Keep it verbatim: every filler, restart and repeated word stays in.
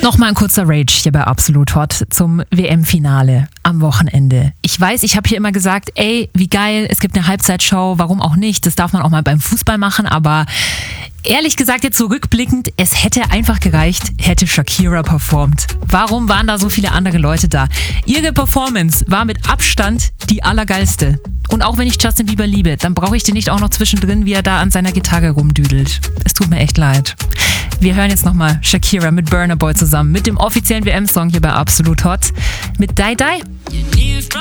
Nochmal ein kurzer Rage hier bei Absolut Hot zum W M-Finale am Wochenende. Ich weiß, ich habe hier immer gesagt, ey, wie geil, es gibt eine Halbzeitshow, warum auch nicht? Das darf man auch mal beim Fußball machen, aber ehrlich gesagt, jetzt zurückblickend, es hätte einfach gereicht, hätte Shakira performt. Warum waren da so viele andere Leute da? Ihre Performance war mit Abstand die allergeilste. Und auch wenn ich Justin Bieber liebe, dann brauche ich den nicht auch noch zwischendrin, wie er da an seiner Gitarre rumdüdelt. Es tut mir echt leid. Wir hören jetzt nochmal Shakira mit Burna Boy zusammen, mit dem offiziellen W M-Song hier bei Absolut Hot, mit Die Die.